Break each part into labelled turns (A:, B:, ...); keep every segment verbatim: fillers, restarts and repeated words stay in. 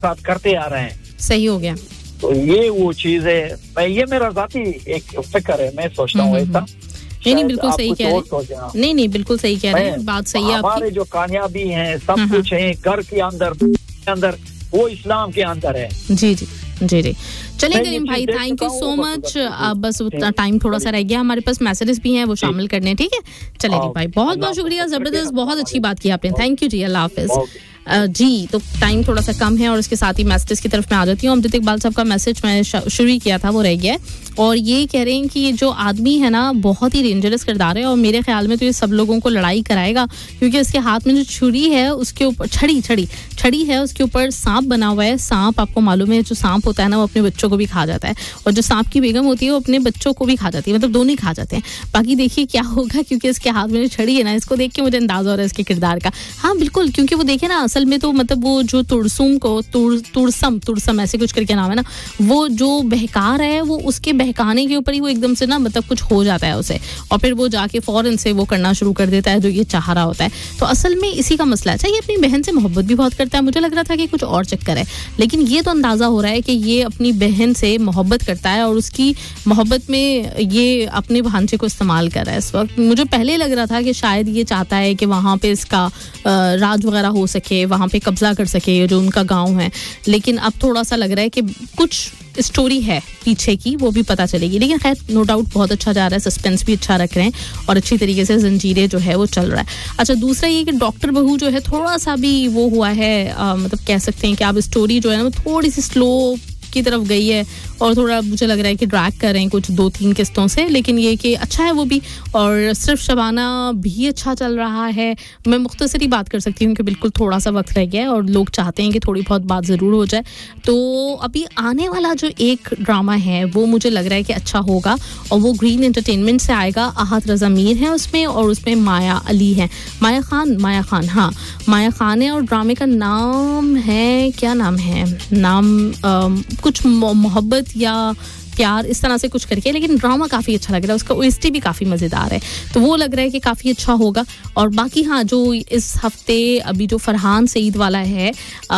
A: साथ करते आ रहे हैं.
B: सही हो गया.
A: तो ये वो चीज है. मैं ये मेरा जाती एक फिक्र है. मैं सोचता हूँ ऐसा.
B: नहीं नहीं बिल्कुल सही कह रहे हैं. नहीं नहीं बिल्कुल सही कह रहे हैं. बात सही है आपकी.
A: हमारे जो कामयाबी है सब कुछ है घर के अंदर अंदर वो इस्लाम के अंदर है.
B: जी जी जी जी. चलिए करीम भाई थैंक यू सो मच. बस उतना टाइम थोड़ा सा रह गया. हमारे पास मैसेजेस भी हैं वो शामिल करने हैं. ठीक है चलिए भाई बहुत बहुत शुक्रिया. जबरदस्त बहुत अच्छी बात की आपने. थैंक यू जी. अल्लाह हाफिज. जी तो टाइम थोड़ा सा कम है और इसके साथ ही मैसेजेस की तरफ मैं आ जाती हूँ. अमजद इकबाल साहब का मैसेज मैं शुरू किया था वो रह गया है और ये कह रहे हैं कि ये जो आदमी है ना बहुत ही डेंजरस किरदार है और मेरे ख्याल में तो ये सब लोगों को लड़ाई कराएगा क्योंकि इसके हाथ में जो छुरी है उसके ऊपर छड़ी छड़ी छड़ी है उसके ऊपर सांप बना हुआ है. सांप आपको मालूम है जो सांप होता है ना वो अपने बच्चों को भी खा जाता है और जो सांप की बेगम होती है वो अपने बच्चों को भी खा जाती है. मतलब दोनों ही खा जाते हैं. बाकी देखिए क्या होगा क्योंकि इसके हाथ में जो छड़ी है ना इसको देख के मुझे अंदाजा हो रहा है इसके किरदार का. हाँ बिल्कुल क्योंकि वो देखे ना असल में तो मतलब वो जो तुड़सुम को तुड़ तुड़सम तुड़सम ऐसे कुछ करके नाम है ना वो जो बहका रहा है वो उसके बहकाने के ऊपर ही वो एकदम से ना मतलब कुछ हो जाता है उसे और फिर वो जाके फौरन से वो करना शुरू कर देता है जो ये चाह रहा होता है. तो असल में इसी का मसला है. अच्छा ये अपनी बहन से मोहब्बत भी बहुत करता है. मुझे लग रहा था कि कुछ और चक्कर है लेकिन ये तो अंदाजा हो रहा है कि ये अपनी बहन से मोहब्बत करता है और उसकी मोहब्बत में ये अपने भांजे को इस्तेमाल कर रहा है इस वक्त. मुझे पहले लग रहा था कि शायद ये चाहता है कि वहाँ पे इसका राज वगैरह हो सके वहाँ पे कब्जा कर सके जो उनका गांव है. लेकिन अब थोड़ा सा लग रहा है कि कुछ स्टोरी है पीछे की वो भी पता चलेगी. लेकिन खैर नो डाउट बहुत अच्छा जा रहा है. सस्पेंस भी अच्छा रख रहे हैं और अच्छी तरीके से जंजीरें जो है वो चल रहा है. अच्छा दूसरा ये कि डॉक्टर बहू जो है थोड़ा सा भी वो हुआ है आ, मतलब कह सकते हैं कि आप स्टोरी जो है ना वो थोड़ी सी स्लो की तरफ गई है और थोड़ा मुझे लग रहा है कि ड्रैग कर रहे हैं कुछ दो तीन किस्तों से. लेकिन ये कि अच्छा है वो भी और सिर्फ शबाना भी अच्छा चल रहा है. मैं मुख्तसरी बात कर सकती हूँ कि बिल्कुल थोड़ा सा वक्त रह गया है और लोग चाहते हैं कि थोड़ी बहुत बात ज़रूर हो जाए. तो अभी आने वाला जो एक ड्रामा है वो मुझे लग रहा है कि अच्छा होगा और वो ग्रीन एंटरटेनमेंट से आएगा. आहत रज़ा मीर है उसमें और उसमें माया अली है. माया खान माया खान हाँ माया खान है और ड्रामे का नाम है क्या नाम है नाम आ, कुछ मोहब्बत या प्यार इस तरह से कुछ करके. लेकिन ड्रामा काफ़ी अच्छा लग रहा है. उसका ओएसटी भी काफ़ी मज़ेदार है तो वो लग रहा है कि काफ़ी अच्छा होगा. और बाकी हाँ जो इस हफ्ते अभी जो फरहान सईद वाला है आ,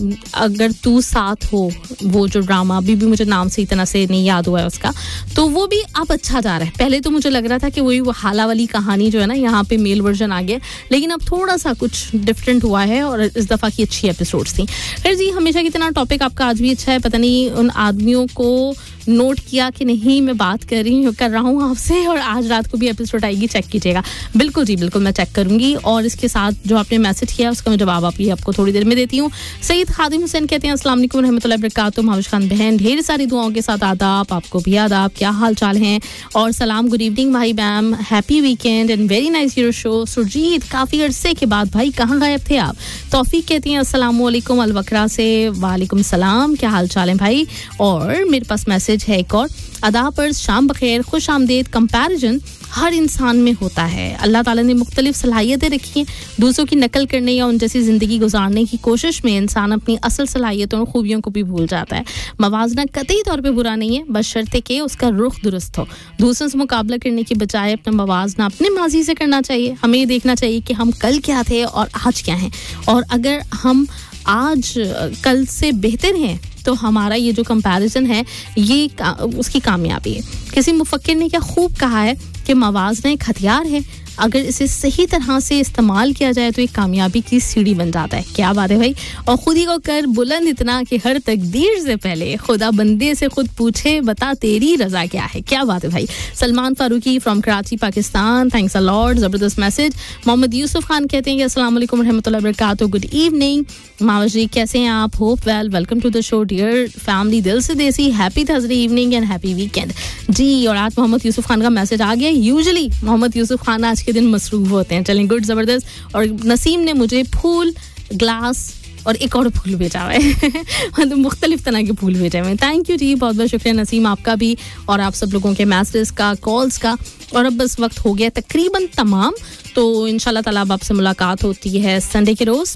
B: अगर तू साथ हो वो जो ड्रामा अभी भी मुझे नाम से इतना से नहीं याद हुआ है उसका तो वो भी अब अच्छा जा रहा है. पहले तो मुझे लग रहा था कि वही वो हाला वाली कहानी जो है ना यहाँ पे मेल वर्जन आ गया लेकिन अब थोड़ा सा कुछ डिफरेंट हुआ है और इस दफ़ा की अच्छी एपिसोड्स थी. फिर जी हमेशा की तरह टॉपिक आपका आज भी अच्छा है. पता नहीं उन आदमियों को नोट किया कि नहीं मैं बात कर रही हूँ कर रहा हूँ आपसे और आज रात को भी एपिसोड आएगी चेक कीजिएगा. बिल्कुल जी बिल्कुल मैं चेक करूँगी और इसके साथ जो आपने मैसेज किया उसका मैं जवाब आप आपको थोड़ी देर में देती हूँ. सईद खादिम हुसैन कहते हैं अस्सलाम वालेकुम रहमतुल्लाहि व बरकातुहू. महाविश खान बहन ढेर सारी दुआओं के साथ आदाब. आपको भी आदाब. क्या हाल चाल हैं और सलाम गुड इवनिंग भाई ma'am. Happy weekend and very nice your show. Surjit काफ़ी अरसे के बाद भाई कहाँ गायब थे आप. तौफीक कहती हैं अस्सलाम वालेकुम अलवक्रा से. वालेकुम सलाम. क्या हाल चाल है भाई. और मेरे पास मैसेज है एक और. अदा पर शाम बखैर खुश आमदेद. कंपैरिजन हर इंसान में होता है. अल्लाह ताला ने मुख्तलिफ सलाहियतें रखी हैं. दूसरों की नकल करने या उन जैसी ज़िंदगी गुजारने की कोशिश में इंसान अपनी असल सलाहियतों और खूबियों को भी भूल जाता है. मवाजना कतई तौर पे बुरा नहीं है बशर्ते कि उसका रुख दुरुस्त हो. दूसरों से मुकाबला करने की बजाय अपना मवाजना अपने माजी से करना चाहिए. हमें देखना चाहिए कि हम कल क्या थे और आज क्या हैं और अगर हम आज कल से बेहतर हैं तो हमारा ये जो कंपैरिजन है ये का, उसकी कामयाबी है. किसी मुफक्किर ने क्या खूब कहा है कि मवाज़ना एक हथियार है. अगर इसे सही तरह से इस्तेमाल किया जाए तो एक कामयाबी की सीढ़ी बन जाता है. क्या बात है भाई. और खुद ही को कर बुलंद इतना कि हर तकदीर से पहले खुदा बंदे से खुद पूछे बता तेरी रजा क्या है. क्या बात है भाई. Salman Farooqui from Karachi Pakistan. Thanks a lot. ज़बरदस्त मैसेज. मोहम्मद यूसुफ खान कहते हैं कि अस्सलाम वालेकुम रहमतुल्लाहि व बरकातुहू. गुड इवनिंग मावजी कैसे हैं आप. Hope well. Welcome to the show dear family. दिल से देसी. Happy Thursday evening and happy weekend जी. और आज मोहम्मद यूसुफ खान का मैसेज आ गया. यूजुअली मोहम्मद यूसुफ खान आज के दिन मसरूफ होते हैं. चलें गुड ज़बरदस्त. और नसीम ने मुझे फूल ग्लास और एक और फूल भेजा हुआ है. मतलब मुख्तलिफ तरह के फूल भेजे हुए हैं. थैंक यू जी. बहुत बहुत शुक्रिया नसीम आपका भी और आप सब लोगों के मैसेज का कॉल्स का. और अब बस वक्त हो गया तकरीबन तमाम. तो इंशाल्लाह ताला अब आपसे मुलाकात होती है संडे के रोज़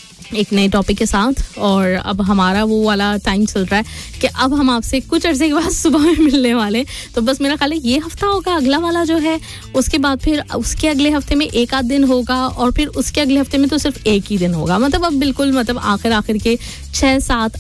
B: एक नए टॉपिक के साथ. और अब हमारा वो वाला टाइम चल रहा है कि अब हम आपसे कुछ अरसे के बाद सुबह में मिलने वाले. तो बस मेरा ख्याल है ये हफ्ता होगा. अगला वाला जो है उसके बाद फिर उसके अगले हफ्ते में एक आध दिन होगा और फिर उसके अगले हफ्ते में तो सिर्फ एक ही दिन होगा. मतलब अब बिल्कुल मतलब आखिर आखिर के छः सात